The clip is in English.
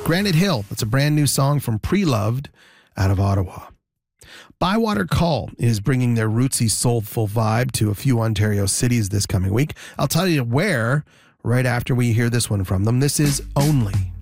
Granite Hill, that's a brand new song from Pre-Loved out of Ottawa. Bywater Call is bringing their rootsy, soulful vibe to a few Ontario cities this coming week. I'll tell you where right after we hear this one from them. This is Only.